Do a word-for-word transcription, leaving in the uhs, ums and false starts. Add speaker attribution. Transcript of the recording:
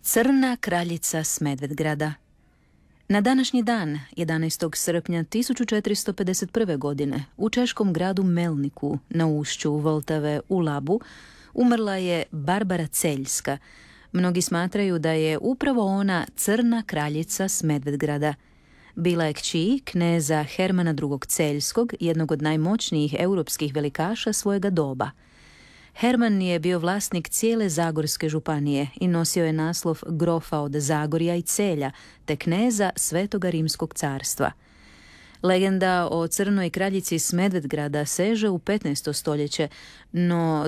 Speaker 1: Crna kraljica s Medvedgrada. Na današnji dan, jedanaestog srpnja tisuću četiristo pedeset prve. godine, u češkom gradu Melniku, na ušću Vltave u Labu, umrla je Barbara Celjska. Mnogi smatraju da je upravo ona crna kraljica s Medvedgrada. Bila je kći kneza Hermana drugog. Celjskog, jednog od najmoćnijih europskih velikaša svojega doba. Herman je bio vlasnik cijele Zagorske županije i nosio je naslov grofa od Zagorja i Celja, te kneza Svetoga Rimskog carstva. Legenda o crnoj kraljici s Medvedgrada seže u petnaesto stoljeće, no